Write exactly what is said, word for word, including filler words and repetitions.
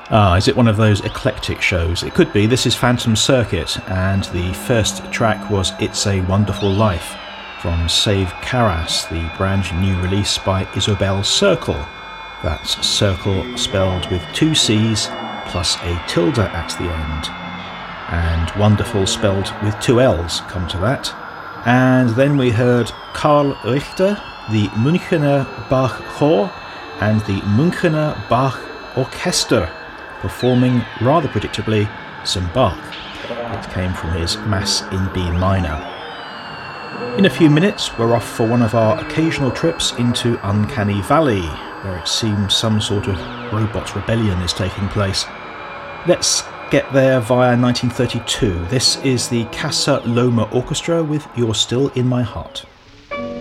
Ah, is it one of those eclectic shows? It could be. This is Phantom Circuit, and the first track was It's a Wonderful Life from Save Karas, the brand new release by Isobel Circle. That's Circle spelled with two C's plus a tilde at the end. And Wonderful spelled with two L's, come to that. And then we heard Karl Richter, the Münchener Bach Chor and the Münchener Bach Orchester, performing, rather predictably, some Bach. It came from his Mass in B minor. In a few minutes, we're off for one of our occasional trips into Uncanny Valley, where it seems some sort of robot rebellion is taking place. Let's get there via nineteen thirty-two. This is the Casa Loma Orchestra with You're Still in My Heart.